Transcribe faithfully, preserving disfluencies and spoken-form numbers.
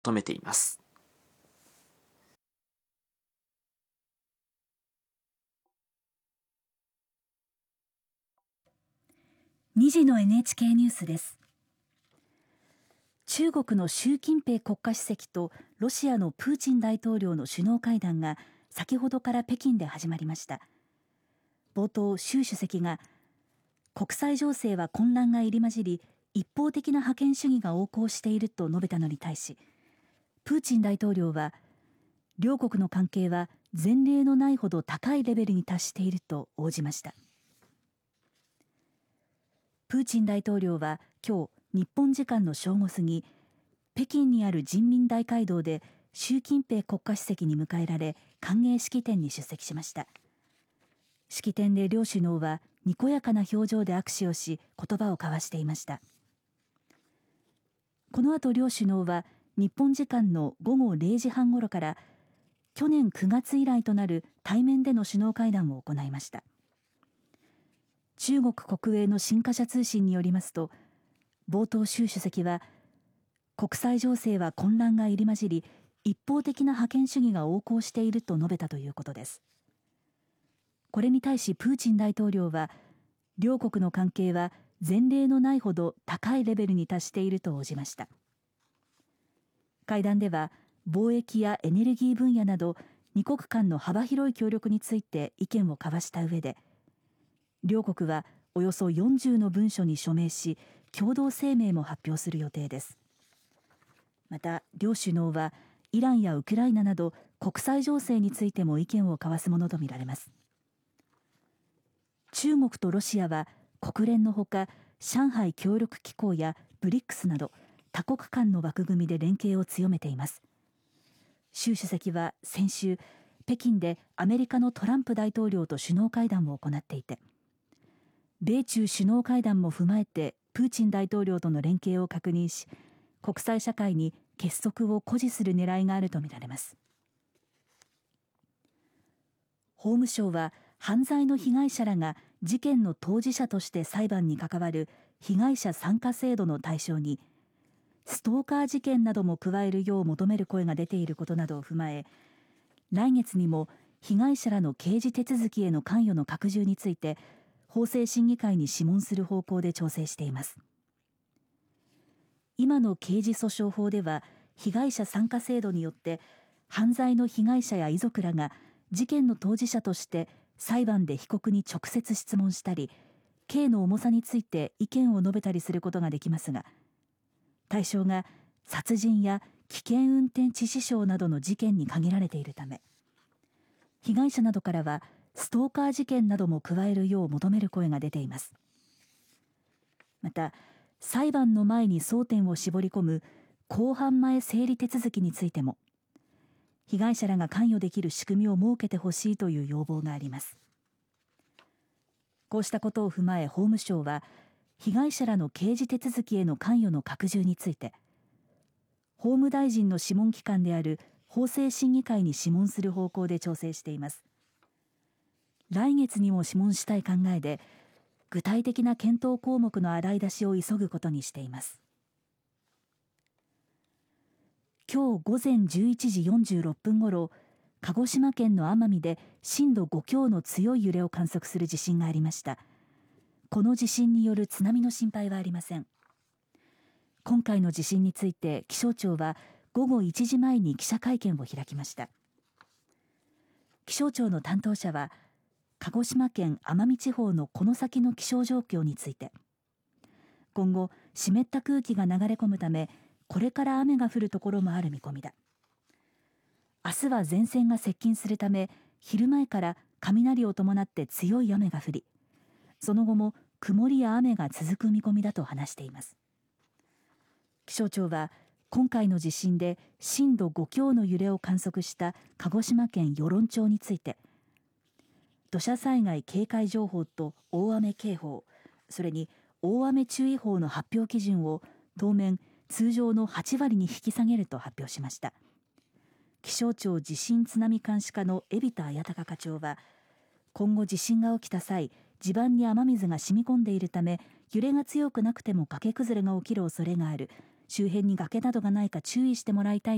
求めています。 にじの エヌエイチケー ニュースです。中国の習近平国家主席とロシアのプーチン大統領の首脳会談が先ほどから北京で始まりました。冒頭、習主席が国際情勢は混乱が入り混じり一方的な覇権主義が横行していると述べたのに対し、プーチン大統領は両国の関係は前例のないほど高いレベルに達していると応じました。プーチン大統領は今日日本時間の正午過ぎ、北京にある人民大会堂で習近平国家主席に迎えられ歓迎式典に出席しました。式典で両首脳はにこやかな表情で握手をし言葉を交わしていました。この後両首脳は日本時間の午後れいじはんごろから去年くがつ以来となる対面での首脳会談を行いました。中国国営の新華社通信によりますと、冒頭習主席は国際情勢は混乱が入り混じり一方的な覇権主義が横行していると述べたということです。これに対しプーチン大統領は両国の関係は前例のないほど高いレベルに達していると応じました。会談では貿易やエネルギー分野など二国間の幅広い協力について意見を交わした上で、両国はおよそよんじゅうの文書に署名し共同声明も発表する予定です。また両首脳はイランやウクライナなど国際情勢についても意見を交わすものとみられます。中国とロシアは国連のほか上海協力機構やブリックスなど多国間の枠組みで連携を強めています。習主席は先週北京でアメリカのトランプ大統領と首脳会談を行っていて、米中首脳会談も踏まえてプーチン大統領との連携を確認し、国際社会に結束を誇示する狙いがあるとみられます。法務省は犯罪の被害者らが事件の当事者として裁判に関わる被害者参加制度の対象にストーカー事件なども加えるよう求める声が出ていることなどを踏まえ、来月にも被害者らの刑事手続きへの関与の拡充について法制審議会に諮問する方向で調整しています。今の刑事訴訟法では被害者参加制度によって犯罪の被害者や遺族らが事件の当事者として裁判で被告に直接質問したり、刑の重さについて意見を述べたりすることができますが、対象が殺人や危険運転致死傷などの事件に限られているため、被害者などからはストーカー事件なども加えるよう求める声が出ています。また裁判の前に争点を絞り込む公判前整理手続きについても被害者らが関与できる仕組みを設けてほしいという要望があります。こうしたことを踏まえ法務省は被害者らの刑事手続きへの関与の拡充について法務大臣の諮問機関である法制審議会に諮問する方向で調整しています。来月にも諮問したい考えで具体的な検討項目の洗い出しを急ぐことにしています。今日午前じゅういちじよんじゅうろっぷんごろ、鹿児島県の奄美で震度ご強の強い揺れを観測する地震がありました。この地震による津波の心配はありません。今回の地震について気象庁は午後いちじまえに記者会見を開きました。気象庁の担当者は鹿児島県奄美地方のこの先の気象状況について、今後湿った空気が流れ込むためこれから雨が降るところもある見込みだ。明日は前線が接近するため昼前から雷を伴って強い雨が降り、その後も曇りや雨が続く見込みだと話しています。気象庁は今回の地震で震度ご強の揺れを観測した鹿児島県与論町について、土砂災害警戒情報と大雨警報、それに大雨注意報の発表基準を当面通常のはちわりに引き下げると発表しました。気象庁地震津波監視課の海老田綾鷹課長は、今後地震が起きた際、地盤に雨水が染み込んでいるため揺れが強くなくても崖崩れが起きる恐れがある、周辺に崖などがないか注意してもらいたい